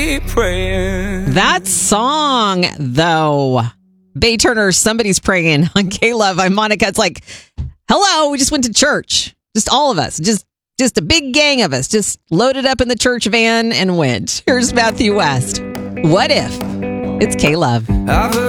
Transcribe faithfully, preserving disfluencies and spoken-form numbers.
That song, though, Bay Turner, Somebody's Praying on K-Love. I'm Monica. It's like, hello, we just went to church. Just all of us. Just just a big gang of us. Just loaded up in the church van and went. Here's Matthew West. What if? It's K-Love.